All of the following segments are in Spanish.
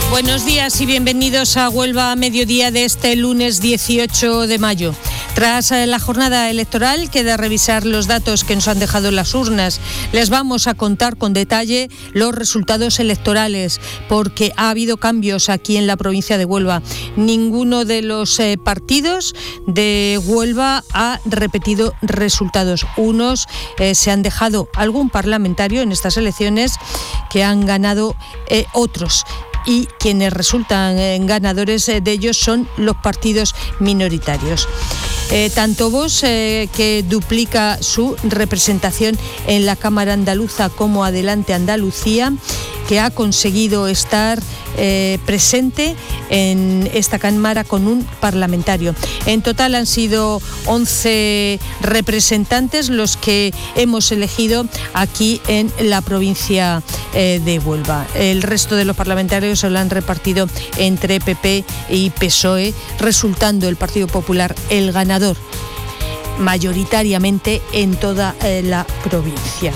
Buenos días y bienvenidos a Huelva a Mediodía de este lunes 18 de mayo. Tras la jornada electoral, queda revisar los datos que nos han dejado las urnas. Les vamos a contar con detalle los resultados electorales, porque ha habido cambios aquí en la provincia de Huelva. Ninguno de los partidos de Huelva ha repetido resultados. Unos se han dejado algún parlamentario en estas elecciones que han ganado otros. Y quienes resultan ganadores de ellos son los partidos minoritarios. Tanto Vox, que duplica su representación en la Cámara Andaluza, como Adelante Andalucía, que ha conseguido estar presente en esta Cámara con un parlamentario. En total han sido 11 representantes los que hemos elegido aquí en la provincia de Huelva. El resto de los parlamentarios se lo han repartido entre PP y PSOE, resultando el Partido Popular el ganador mayoritariamente en toda la provincia.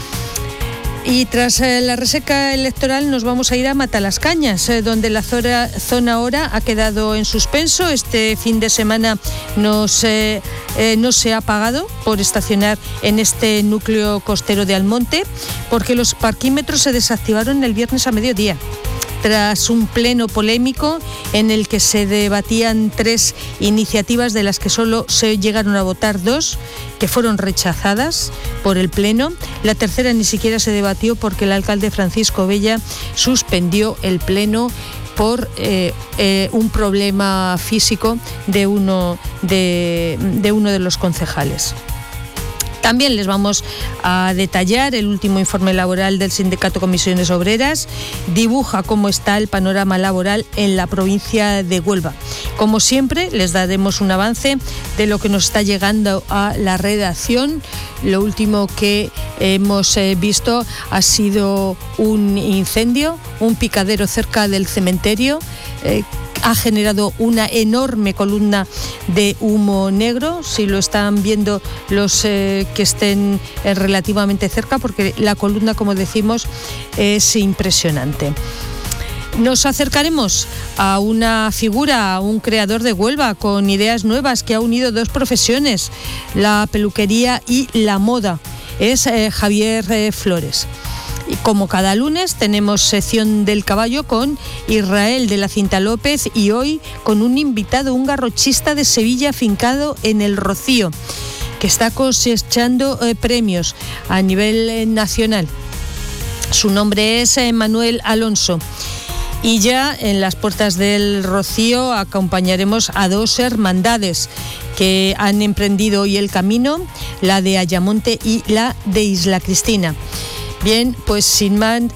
Y tras la reseca electoral nos vamos a ir a Matalascañas, donde la zona ahora ha quedado en suspenso. Este fin de semana no se ha pagado por estacionar en este núcleo costero de Almonte, porque los parquímetros se desactivaron el viernes a mediodía, tras un pleno polémico en el que se debatían 3 iniciativas, de las que solo se llegaron a votar 2, que fueron rechazadas por el pleno. La tercera ni siquiera se debatió porque el alcalde Francisco Bella suspendió el pleno por un problema físico de uno de los concejales. También les vamos a detallar el último informe laboral del Sindicato Comisiones Obreras. Dibuja cómo está el panorama laboral en la provincia de Huelva. Como siempre, les daremos un avance de lo que nos está llegando a la redacción. Lo último que hemos visto ha sido un incendio, un picadero cerca del cementerio. Ha generado una enorme columna de humo negro, si lo están viendo los que estén relativamente cerca, porque la columna, como decimos, es impresionante. Nos acercaremos a una figura, a un creador de Huelva con ideas nuevas, que ha unido 2 profesiones, la peluquería y la moda. Es Javier Flores. Y como cada lunes tenemos sección del caballo con Israel de la Cinta López, y hoy con un invitado, un garrochista de Sevilla afincado en el Rocío, que está cosechando premios a nivel nacional. Su nombre es Manuel Alonso. Y ya en las puertas del Rocío acompañaremos a 2 hermandades que han emprendido hoy el camino, la de Ayamonte y la de Isla Cristina. Bien, pues sin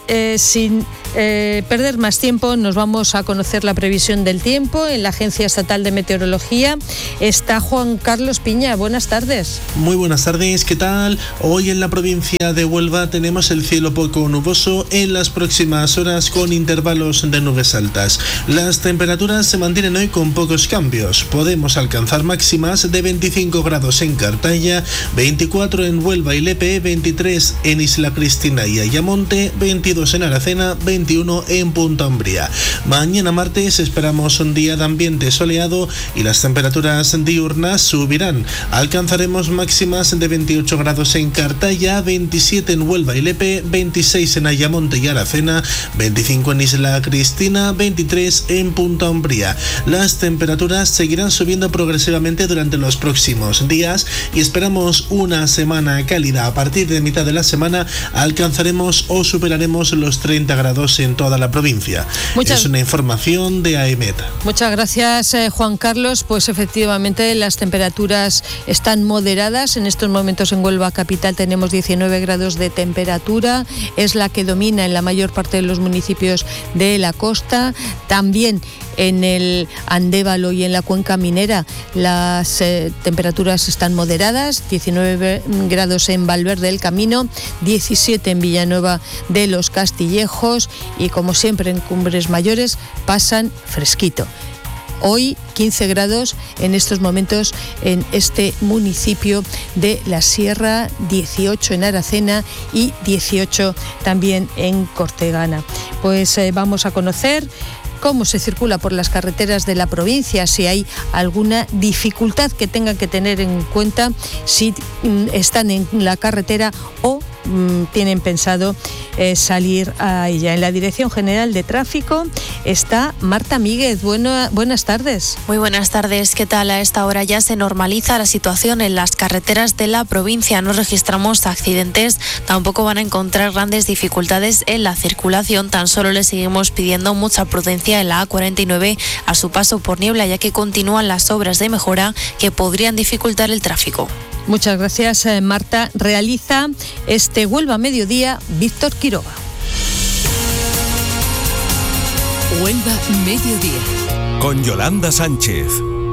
perder más tiempo, nos vamos a conocer la previsión del tiempo. En la Agencia Estatal de Meteorología está Juan Carlos Piña. Buenas tardes. Muy buenas tardes, ¿qué tal? Hoy en la provincia de Huelva tenemos el cielo poco nuboso en las próximas horas, con intervalos de nubes altas. Las temperaturas se mantienen hoy con pocos cambios. Podemos alcanzar máximas de 25 grados en Cartaya, 24 en Huelva y Lepe, 23 en Isla Cristina y Ayamonte, 22 en Aracena, 21 en Punta Umbría. Mañana martes esperamos un día de ambiente soleado y las temperaturas diurnas subirán. Alcanzaremos máximas de 28 grados en Cartaya, 27 en Huelva y Lepe, 26 en Ayamonte y Aracena, 25 en Isla Cristina, 23 en Punta Umbría. Las temperaturas seguirán subiendo progresivamente durante los próximos días y esperamos una semana cálida. A partir de mitad de la semana alcanzaremos o superaremos los 30 grados en toda la provincia. Es una información de AEMET. Muchas gracias, Juan Carlos. Pues efectivamente las temperaturas están moderadas. En estos momentos en Huelva capital tenemos 19 grados de temperatura. Es la que domina en la mayor parte de los municipios de la costa. También en el Andévalo y en la cuenca minera las temperaturas están moderadas, 19 grados en Valverde del Camino, 17 en Villanueva de los Castillejos y, como siempre, en Cumbres Mayores pasan fresquito. Hoy 15 grados en estos momentos en este municipio de la Sierra, 18 en Aracena y 18 también en Cortegana. Pues vamos a conocer cómo se circula por las carreteras de la provincia, si hay alguna dificultad que tengan que tener en cuenta si están en la carretera o tienen pensado salir a ella. En la Dirección General de Tráfico está Marta Míguez. Buenas tardes. Muy buenas tardes. ¿Qué tal? A esta hora ya se normaliza la situación en las carreteras de la provincia. No registramos accidentes, tampoco van a encontrar grandes dificultades en la circulación. Tan solo le seguimos pidiendo mucha prudencia en la A49 a su paso por Niebla, ya que continúan las obras de mejora que podrían dificultar el tráfico. Muchas gracias, Marta. Realiza este Huelva Mediodía Víctor Quiroga. Huelva Mediodía con Yolanda Sánchez.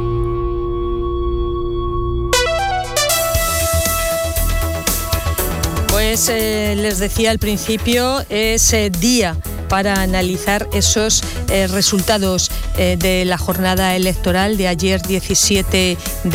Pues les decía al principio, es día para analizar esos resultados de la jornada electoral de ayer, 17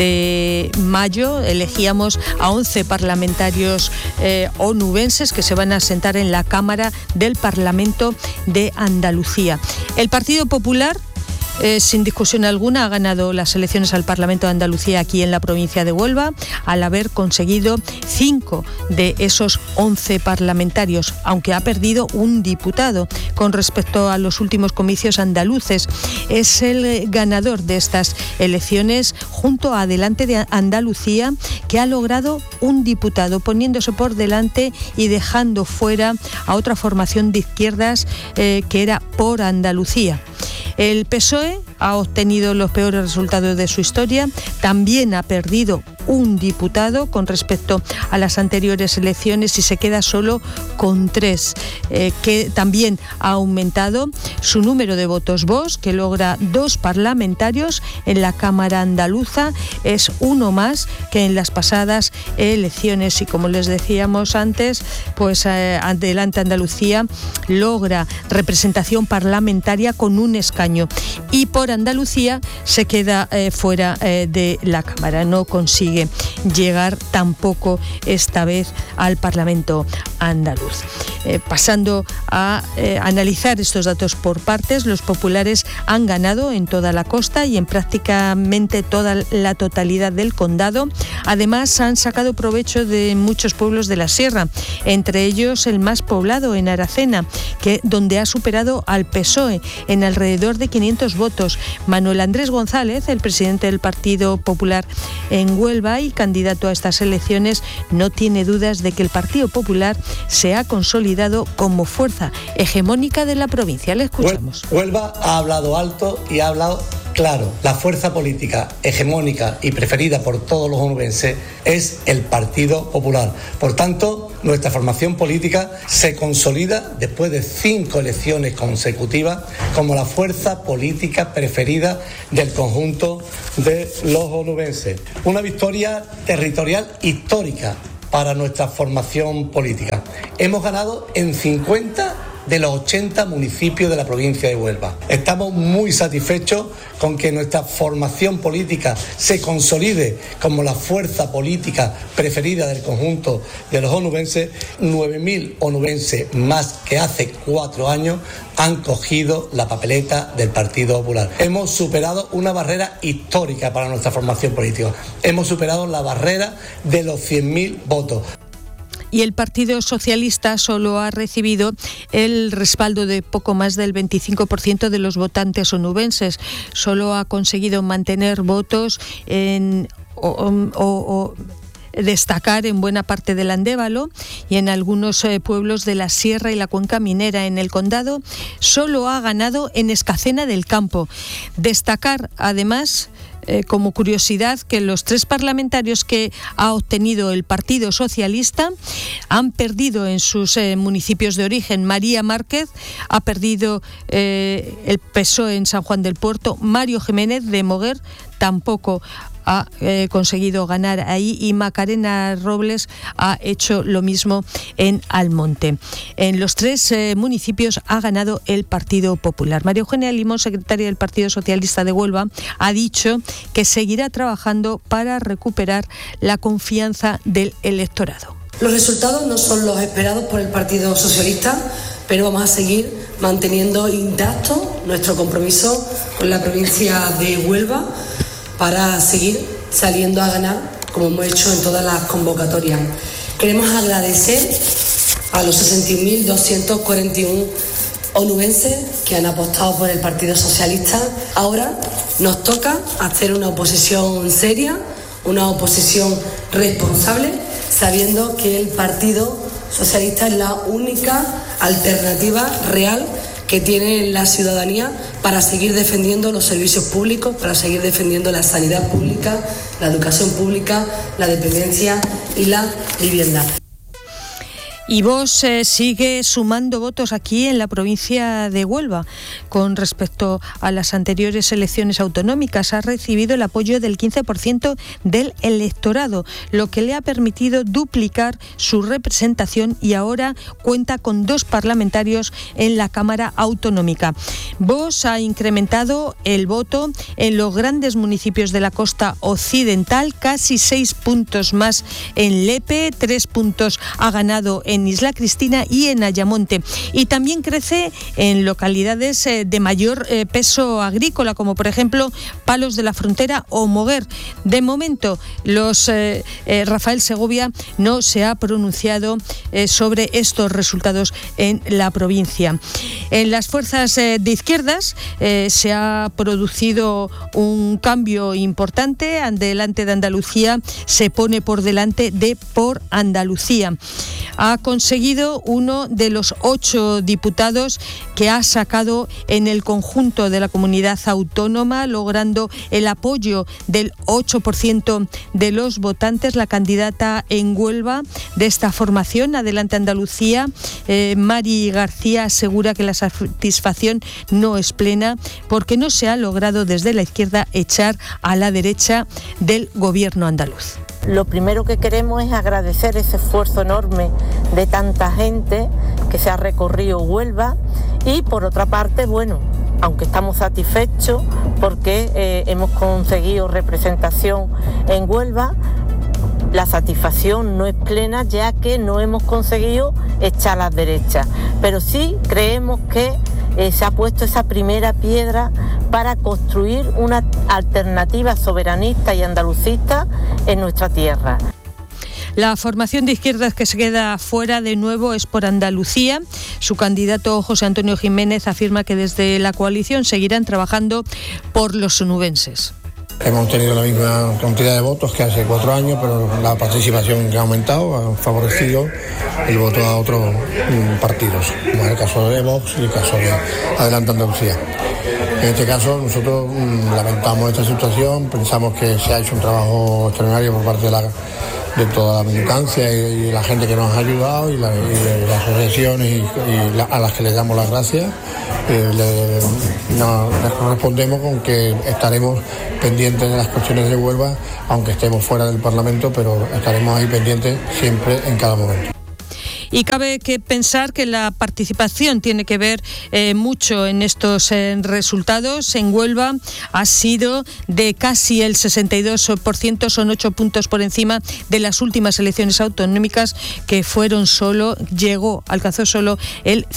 de mayo. Elegíamos a 11 parlamentarios onubenses que se van a sentar en la Cámara del Parlamento de Andalucía. El Partido Popular, sin discusión alguna, ha ganado las elecciones al Parlamento de Andalucía aquí en la provincia de Huelva, al haber conseguido 5 de esos 11 parlamentarios, aunque ha perdido un diputado con respecto a los últimos comicios andaluces. Es el ganador de estas elecciones junto a Adelante de Andalucía, que ha logrado un diputado, poniéndose por delante y dejando fuera a otra formación de izquierdas que era Por Andalucía. El PSOE ha obtenido los peores resultados de su historia, también ha perdido un diputado con respecto a las anteriores elecciones y se queda solo con 3, que también ha aumentado su número de votos. Vox, que logra 2 parlamentarios en la Cámara andaluza, es uno más que en las pasadas elecciones y, como les decíamos antes, pues Adelante Andalucía logra representación parlamentaria con un escaño y Por Andalucía se queda fuera de la Cámara, no consigue llegar tampoco esta vez al Parlamento andaluz. Pasando a analizar estos datos por partes, los populares han ganado en toda la costa y en prácticamente toda la totalidad del condado. Además, han sacado provecho de muchos pueblos de la sierra, entre ellos el más poblado, en Aracena, donde ha superado al PSOE en alrededor de 500 votos. Manuel Andrés González, el presidente del Partido Popular en Huelva y candidato a estas elecciones, no tiene dudas de que el Partido Popular se ha consolidado como fuerza hegemónica de la provincia. Le escuchamos. Huelva ha hablado alto y ha hablado claro. La fuerza política hegemónica y preferida por todos los onubenses es el Partido Popular. Por tanto, nuestra formación política se consolida después de 5 elecciones consecutivas como la fuerza política preferida del conjunto de los onubenses. Una victoria territorial histórica para nuestra formación política. Hemos ganado en 50 de los 80 municipios de la provincia de Huelva. Estamos muy satisfechos con que nuestra formación política se consolide como la fuerza política preferida del conjunto de los onubenses. 9.000 onubenses más que hace 4 años han cogido la papeleta del Partido Popular. Hemos superado una barrera histórica para nuestra formación política. Hemos superado la barrera de los 100.000 votos. Y el Partido Socialista solo ha recibido el respaldo de poco más del 25% de los votantes onubenses. Solo ha conseguido mantener votos o destacar en buena parte del Andévalo y en algunos pueblos de la Sierra y la Cuenca Minera. En el condado solo ha ganado en Escacena del Campo. Destacar, además, como curiosidad, que los 3 parlamentarios que ha obtenido el Partido Socialista han perdido en sus municipios de origen. María Márquez ha perdido el PSOE en San Juan del Puerto. Mario Jiménez de Moguer tampoco ha conseguido ganar ahí y Macarena Robles ha hecho lo mismo en Almonte. En los 3 municipios ha ganado el Partido Popular. María Eugenia Limón, secretaria del Partido Socialista de Huelva, ha dicho que seguirá trabajando para recuperar la confianza del electorado. Los resultados no son los esperados por el Partido Socialista, pero vamos a seguir manteniendo intacto nuestro compromiso con la provincia de Huelva para seguir saliendo a ganar, como hemos hecho en todas las convocatorias. Queremos agradecer a los 61.241 onubenses que han apostado por el Partido Socialista. Ahora nos toca hacer una oposición seria, una oposición responsable, sabiendo que el Partido Socialista es la única alternativa real que tiene la ciudadanía para seguir defendiendo los servicios públicos, para seguir defendiendo la sanidad pública, la educación pública, la dependencia y la vivienda. Y Vox sigue sumando votos aquí en la provincia de Huelva. Con respecto a las anteriores elecciones autonómicas, ha recibido el apoyo del 15% del electorado, lo que le ha permitido duplicar su representación y ahora cuenta con 2 parlamentarios en la Cámara Autonómica. Vox ha incrementado el voto en los grandes municipios de la costa occidental, casi 6 puntos más en Lepe, 3 puntos ha ganado en Isla Cristina y en Ayamonte. Y también crece en localidades de mayor peso agrícola, como por ejemplo Palos de la Frontera o Moguer. De momento, Rafael Segovia no se ha pronunciado sobre estos resultados en la provincia. En las fuerzas de izquierdas se ha producido un cambio importante. Adelante de Andalucía se pone por delante de Por Andalucía. Ha conseguido uno de los 8 diputados que ha sacado en el conjunto de la comunidad autónoma, logrando el apoyo del 8% de los votantes. La candidata en Huelva de esta formación, Adelante Andalucía, Mari García, asegura que la satisfacción no es plena porque no se ha logrado desde la izquierda echar a la derecha del gobierno andaluz. Lo primero que queremos es agradecer ese esfuerzo enorme de tanta gente que se ha recorrido Huelva y por otra parte, bueno, aunque estamos satisfechos porque hemos conseguido representación en Huelva, la satisfacción no es plena ya que no hemos conseguido echar a la derecha, pero sí creemos que se ha puesto esa primera piedra para construir una alternativa soberanista y andalucista en nuestra tierra. La formación de izquierdas que se queda fuera de nuevo es Por Andalucía. Su candidato José Antonio Jiménez afirma que desde la coalición seguirán trabajando por los onubenses. Hemos tenido la misma cantidad de votos que hace 4 años, pero la participación que ha aumentado ha favorecido el voto a otros partidos, como es el caso de Vox y el caso de Adelante Andalucía. En este caso nosotros lamentamos esta situación, pensamos que se ha hecho un trabajo extraordinario por parte de toda la militancia y la gente que nos ha ayudado y las asociaciones a las que les damos las gracias. Les respondemos con que estaremos pendientes de las cuestiones de Huelva, aunque estemos fuera del Parlamento, pero estaremos ahí pendientes siempre en cada momento. Y cabe que pensar que la participación tiene que ver mucho en estos resultados. En Huelva ha sido de casi el 62%, son 8 puntos por encima de las últimas elecciones autonómicas que alcanzó solo el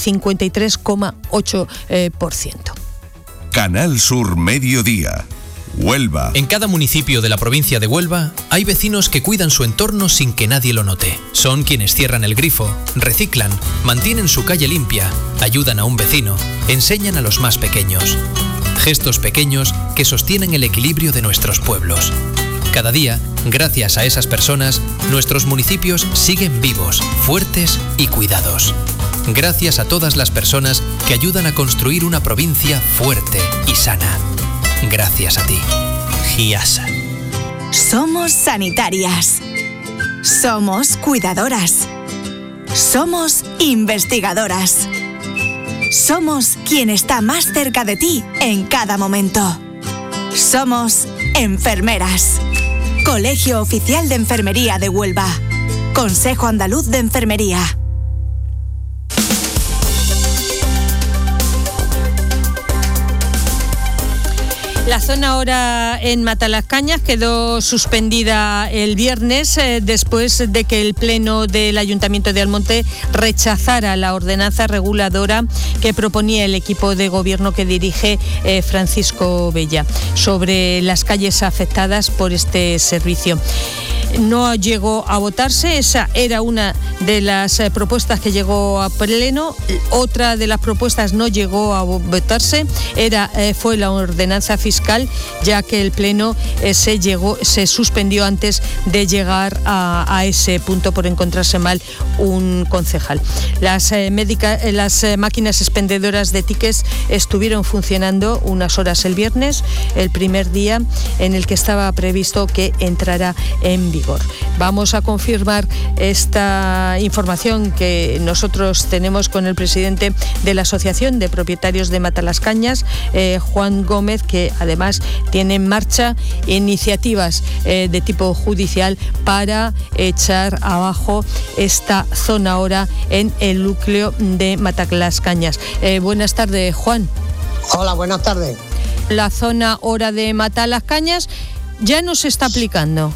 53,8%. Canal Sur Mediodía. Huelva. En cada municipio de la provincia de Huelva hay vecinos que cuidan su entorno sin que nadie lo note. Son quienes cierran el grifo, reciclan, mantienen su calle limpia, ayudan a un vecino, enseñan a los más pequeños. Gestos pequeños que sostienen el equilibrio de nuestros pueblos. Cada día, gracias a esas personas, nuestros municipios siguen vivos, fuertes y cuidados. Gracias a todas las personas que ayudan a construir una provincia fuerte y sana. Gracias a ti, GIASA. Somos sanitarias. Somos cuidadoras. Somos investigadoras. Somos quien está más cerca de ti en cada momento. Somos enfermeras. Colegio Oficial de Enfermería de Huelva. Consejo Andaluz de Enfermería. Las zona hora en Matalascañas quedó suspendida el viernes después de que el Pleno del Ayuntamiento de Almonte rechazara la ordenanza reguladora que proponía el equipo de gobierno que dirige Francisco Bella sobre las calles afectadas por este servicio. No llegó a votarse, esa era una de las propuestas que llegó a Pleno. Otra de las propuestas no llegó a votarse, fue la ordenanza fiscal, ya que el Pleno se suspendió antes de llegar a ese punto por encontrarse mal un concejal. Las máquinas expendedoras de tickets estuvieron funcionando unas horas el viernes, el primer día en el que estaba previsto que entrara en vigor. Vamos a confirmar esta información que nosotros tenemos con el presidente de la Asociación de Propietarios de Matalascañas, Juan Gómez, que además tiene en marcha iniciativas de tipo judicial para echar abajo esta zona hora en el núcleo de Matalascañas. Buenas tardes, Juan. Hola, buenas tardes. La zona hora de Matalascañas ya no se está aplicando.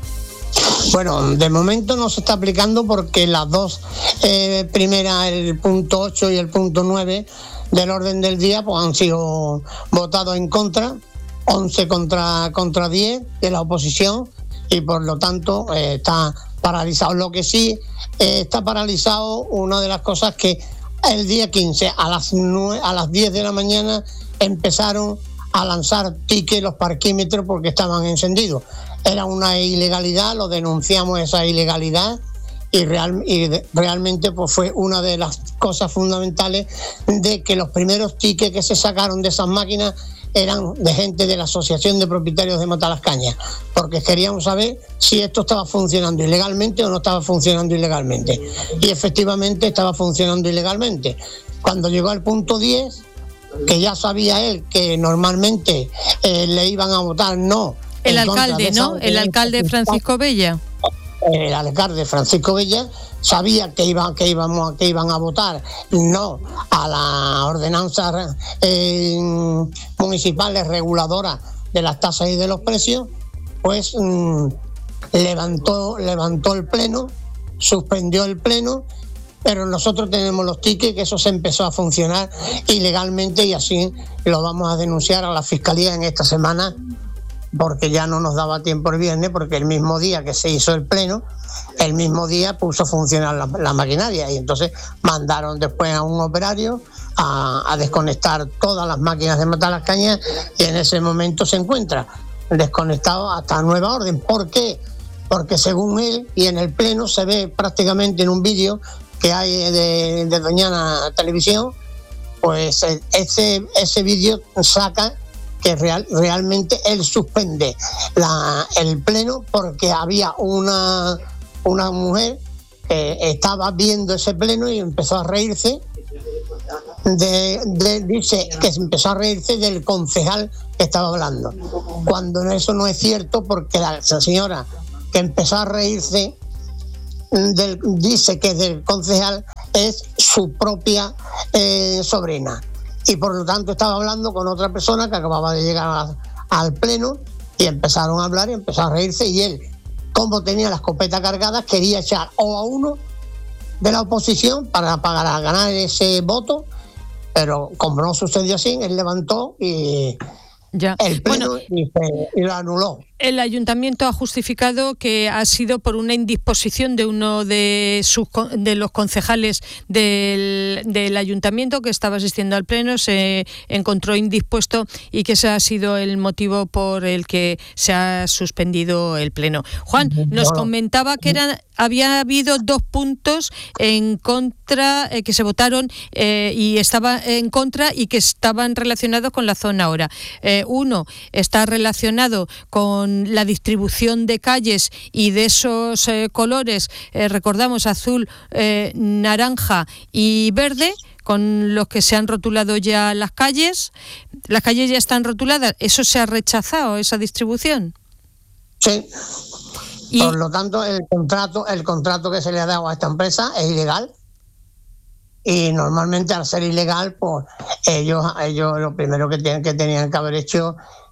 Bueno, de momento no se está aplicando porque las dos primeras, el punto 8 y el punto 9 del orden del día, pues han sido votados en contra, 11 contra 10 de la oposición, y por lo tanto está paralizado. Lo que sí está paralizado, una de las cosas que el día 15 a las 10 de la mañana empezaron a lanzar tickets los parquímetros porque estaban encendidos. Era una ilegalidad, lo denunciamos, esa ilegalidad, y realmente pues fue una de las cosas fundamentales de que los primeros tickets que se sacaron de esas máquinas eran de gente de la Asociación de Propietarios de Matalascañas, porque queríamos saber si esto estaba funcionando ilegalmente o no estaba funcionando ilegalmente, y efectivamente estaba funcionando ilegalmente. Cuando llegó al punto 10, que ya sabía él que normalmente le iban a votar no. El alcalde, ¿no? El alcalde Francisco Bella. El alcalde Francisco Bella sabía que iban a votar no a la ordenanza municipales reguladoras de las tasas y de los precios, pues levantó el pleno, suspendió el pleno, pero nosotros tenemos los tickets, que eso se empezó a funcionar ilegalmente, y así lo vamos a denunciar a la Fiscalía en esta semana, porque ya no nos daba tiempo el viernes, porque el mismo día que se hizo el pleno, el mismo día puso a funcionar la maquinaria, y entonces mandaron después a un operario a desconectar todas las máquinas de Matalascañas, y en ese momento se encuentra desconectado hasta nueva orden. ¿Por qué? Porque según él, y en el pleno se ve prácticamente en un vídeo que hay de Doñana Televisión, pues ese vídeo saca que realmente él suspende el pleno porque había una mujer que estaba viendo ese pleno y empezó a reírse dice que empezó a reírse del concejal que estaba hablando, cuando eso no es cierto, porque la señora que empezó a reírse dice que del concejal es su propia sobrina, y por lo tanto estaba hablando con otra persona que acababa de llegar al pleno, y empezaron a hablar y empezó a reírse, y él, como tenía la escopeta cargada, quería echar o a uno de la oposición para ganar ese voto, pero como no sucedió así, él levantó y el pleno y lo anuló. El ayuntamiento ha justificado que ha sido por una indisposición de uno de los concejales del ayuntamiento que estaba asistiendo al pleno, se encontró indispuesto, y que ese ha sido el motivo por el que se ha suspendido el pleno. Juan, nos comentaba que había habido 2 puntos en contra que se votaron y estaba en contra y que estaban relacionados con la zona hora. Uno está relacionado con la distribución de calles y de esos colores, recordamos, azul, naranja y verde, con los que se han rotulado ya las calles. Las calles ya están rotuladas. ¿Eso se ha rechazado, esa distribución? Sí. Por lo tanto, el contrato que se le ha dado a esta empresa es ilegal. Y normalmente, al ser ilegal, pues ellos lo primero que tenían que haber hecho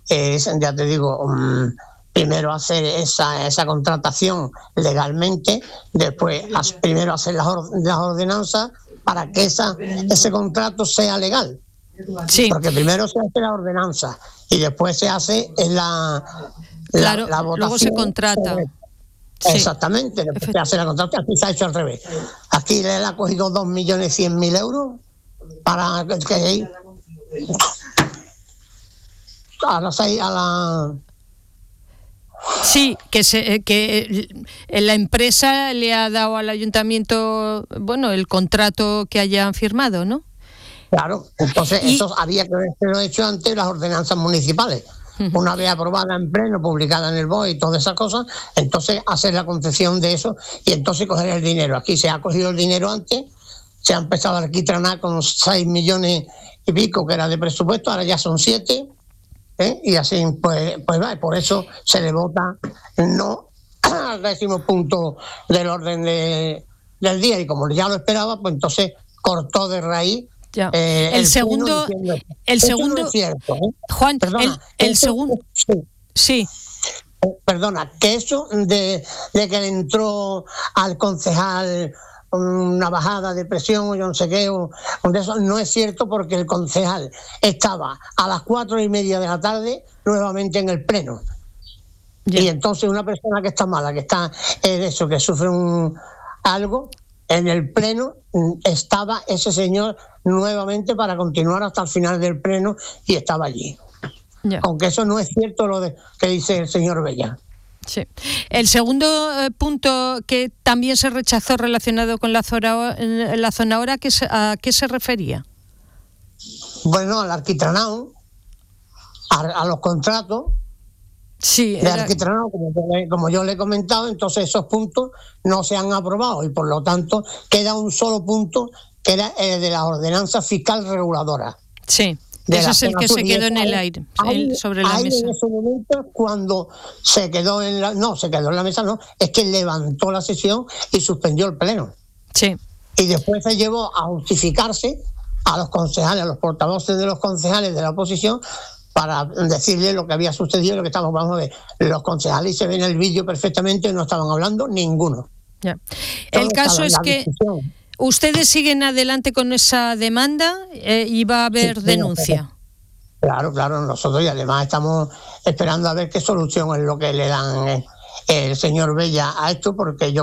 es, ya te digo, primero hacer esa contratación legalmente, después primero hacer las ordenanzas para que ese contrato sea legal. Sí. Porque primero se hace la ordenanza y después se hace la votación. Luego se contrata. Sí. Exactamente, después se hace la contratación. Aquí se ha hecho al revés. Aquí le ha cogido 2.100.000 euros para que Sí, que la empresa le ha dado al ayuntamiento, el contrato que hayan firmado, ¿no? Claro, entonces eso había que haberlo hecho antes las ordenanzas municipales. Una vez aprobada en pleno, publicada en el BOE y todas esas cosas, entonces hacer la concesión de eso y entonces coger el dinero. Aquí se ha cogido el dinero antes, se ha empezado a alquitranar con 6 millones y pico que era de presupuesto, ahora ya son 7, y así pues va, por eso se le vota no al 10º punto del orden del día, y como ya lo esperaba, pues entonces cortó de raíz. El segundo, no es cierto, Juan, perdona, el segundo, sí. Perdona, que eso de que le entró al concejal una bajada de presión o yo no sé qué, o de eso, no es cierto, porque el concejal estaba a las 4:30 de la tarde nuevamente en el pleno. Yeah. Y entonces una persona que está mala, que está eso, que sufre algo, en el pleno estaba ese señor nuevamente para continuar hasta el final del pleno y estaba allí. Yeah. Aunque eso no es cierto lo que dice el señor Bella. Sí. El segundo punto que también se rechazó relacionado con la zona hora, ¿a qué se refería? Bueno, al alquitranado, a los contratos. Sí, de alquitranado, como yo le he comentado, entonces esos puntos no se han aprobado y por lo tanto queda un solo punto que era el de la ordenanza fiscal reguladora. Sí, ese es el que se quedó en el aire, sobre la mesa. En ese momento, cuando se quedó en la mesa, es que levantó la sesión y suspendió el pleno. Sí. Y después se llevó a justificarse a los concejales, a los portavoces de los concejales de la oposición, para decirle lo que había sucedido y lo que estábamos hablando de los concejales, y se ve en el vídeo perfectamente, no estaban hablando ninguno. Ya. El caso es que ustedes siguen adelante con esa demanda y va a haber denuncia. Claro, nosotros, y además estamos esperando a ver qué solución es lo que le dan el señor Bella a esto, porque yo